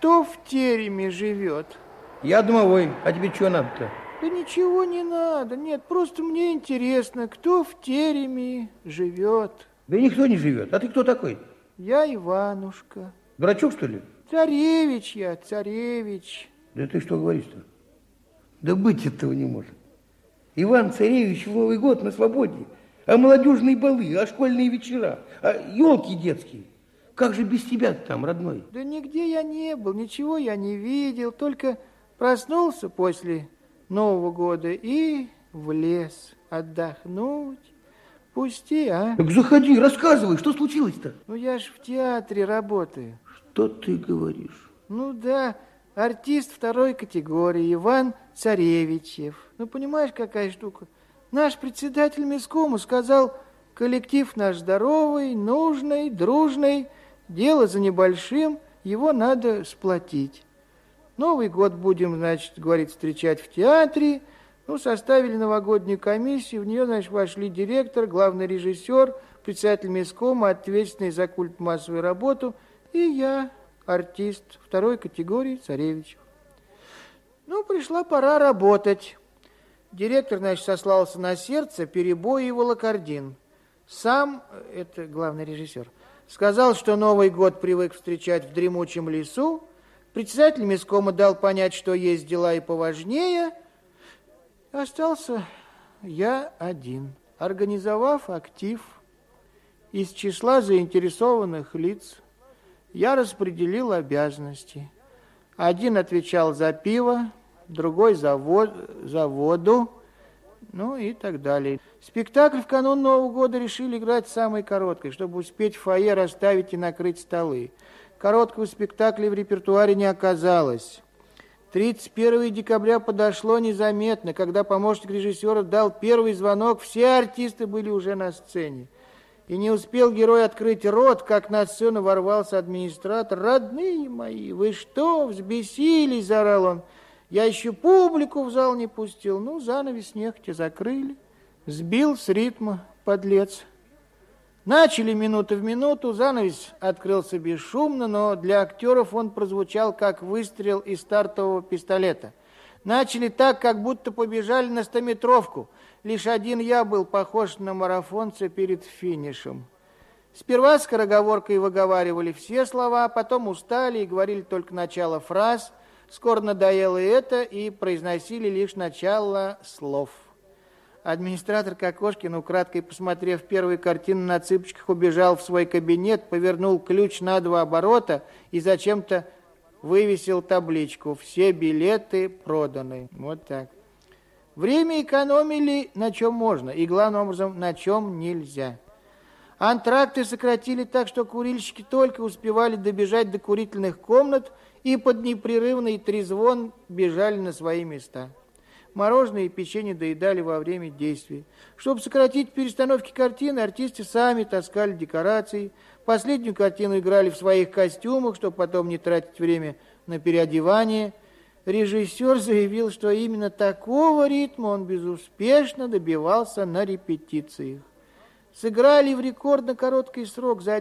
кто в тереме живет? Я домовой, а тебе что надо-то? Да ничего не надо, нет, просто мне интересно, кто в тереме живет. Да никто не живет, а ты кто такой? Я Иванушка. Дурачок, что ли? Царевич я, царевич. Да ты что говоришь-то? Да быть этого не может. Иван-царевич в Новый год на свободе, а молодежные балы, а школьные вечера, а елки детские. Как же без тебя там, родной? Да нигде я не был, ничего я не видел, только проснулся после Нового года и в лес отдохнуть. Пусти, а? Так заходи, рассказывай, что случилось-то? Ну, я ж в театре работаю. Что ты говоришь? Ну да, артист второй категории, Иван Царевичев. Ну, понимаешь, какая штука? Наш председатель мескома сказал, коллектив наш здоровый, нужный, дружный, дело за небольшим, его надо сплотить. Новый год будем, значит, говорит, встречать в театре. Ну, составили новогоднюю комиссию, в нее, значит, вошли директор, главный режиссер, председатель мескома, ответственный за культ массовую работу, и я, артист второй категории, Царевичев. Ну, пришла пора работать. Директор, значит, сослался на сердце, перебой и волокордин. Сам, это главный режиссер, сказал, что Новый год привык встречать в дремучем лесу. Председатель мескома дал понять, что есть дела и поважнее. Остался я один, организовав актив из числа заинтересованных лиц. Я распределил обязанности. Один отвечал за пиво, другой за воду, ну и так далее. Спектакль в канун Нового года решили играть самый короткий, чтобы успеть в фойе расставить и накрыть столы. Короткого спектакля в репертуаре не оказалось. 31 декабря подошло незаметно. Когда помощник режиссера дал первый звонок, все артисты были уже на сцене. И не успел герой открыть рот, как на сцену ворвался администратор. «Родные мои, вы что, взбесились?» – заорал он. «Я еще публику в зал не пустил». Ну, занавес нехотя закрыли. Сбил с ритма, подлец. Начали минуту в минуту, занавес открылся бесшумно, но для актеров он прозвучал, как выстрел из стартового пистолета. Начали так, как будто побежали на 100-метровку. Лишь один я был похож на марафонца перед финишем. Сперва скороговоркой выговаривали все слова, потом устали и говорили только начало фраз. Скоро надоело это, и произносили лишь начало слов. Администратор Кокошкин, украдкой посмотрев первую картину, на цыпочках убежал в свой кабинет, повернул ключ на 2 оборота и зачем-то вывесил табличку «Все билеты проданы». Вот так. Время экономили на чем можно и, главным образом, на чем нельзя. Антракты сократили так, что курильщики только успевали добежать до курительных комнат и под непрерывный трезвон бежали на свои места. Мороженое и печенье доедали во время действий. Чтобы сократить перестановки картины, артисты сами таскали декорации. Последнюю картину играли в своих костюмах, чтобы потом не тратить время на переодевание. Режиссер заявил, что именно такого ритма он безуспешно добивался на репетициях. Сыграли в рекордно короткий срок, за